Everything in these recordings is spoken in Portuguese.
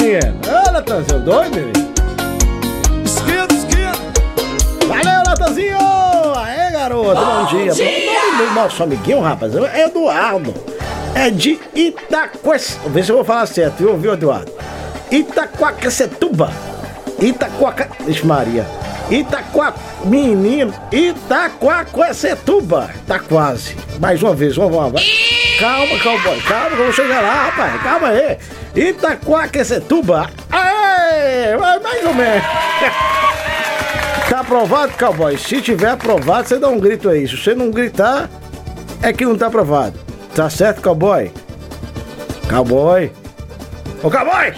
menino? Ô, Natanzinho, doido, menino? Valeu, Natanzinho! Aê, garoto, bom dia. Nosso amiguinho, rapaz, é Eduardo. É de Itaquest... Vê se eu vou falar certo, viu, Eduardo? Itaquaquecetuba. Ixi, Maria. Menino, Itaquaquecetuba. Tá quase. Mais uma vez, vamos lá. Calma, cowboy, calma que eu vou chegar lá, rapaz. Calma aí. Itaquaquecetuba. Aê, mais ou menos. Tá aprovado, cowboy? Se tiver aprovado, você dá um grito aí. Se você não gritar, é que não tá aprovado. Tá certo, cowboy? Cowboy? Ô, cowboy!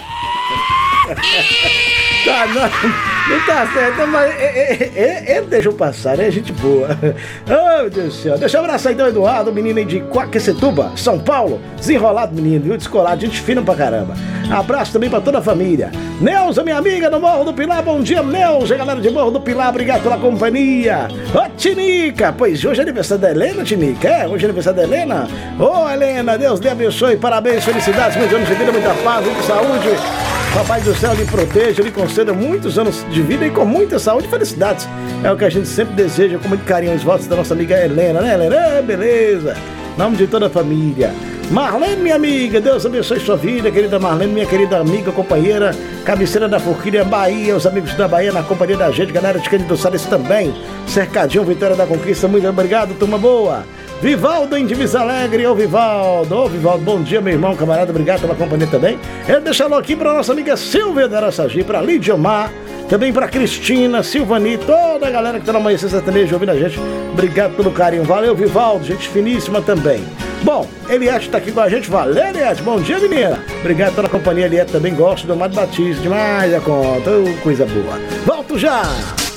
Tá, não tá certo, mas ele deixou passar, né? Gente boa. Oh, meu Deus do céu. Deixa eu abraçar então o Eduardo, menino aí de Quaquecetuba, São Paulo. Desenrolado, menino, viu? Descolado, gente fina pra caramba. Abraço também pra toda a família. Neuza, minha amiga do Morro do Pilar. Bom dia, Neuza, galera de Morro do Pilar. Obrigado pela companhia. Ô, Tinica. Pois hoje é aniversário da Helena, Tinica. É? Hoje é aniversário da Helena. Ô, Helena, Deus lhe abençoe. Parabéns, felicidades, muitos anos de vida, muita paz, muita saúde. Papai do céu lhe proteja, lhe conceda muitos anos de vida e com muita saúde e felicidades. É o que a gente sempre deseja, com muito carinho, os votos da nossa amiga Helena, né, Helena? Beleza. Em nome de toda a família. Marlene, minha amiga, Deus abençoe sua vida, querida Marlene, minha querida amiga, companheira, cabeceira da Forquilha, Bahia, os amigos da Bahia na companhia da gente, galera de Cândido Salles também. Cercadinho, Vitória da Conquista, muito obrigado, turma boa. Vivaldo em Divisa Alegre, ô Vivaldo, bom dia, meu irmão, camarada, obrigado pela companhia também. Eu deixo alô aqui pra nossa amiga Silvia da Araçagi, pra Lídia Omar, também pra Cristina, Silvani, toda a galera que tá no Amanhecer Sertanejo ouvindo a gente, obrigado pelo carinho, valeu Vivaldo, gente finíssima também. Bom, Eliette tá aqui com a gente, valeu Eliette, bom dia menina, obrigado pela companhia, Eliette também gosto do Amado Batista, demais a conta, coisa boa. Volto já!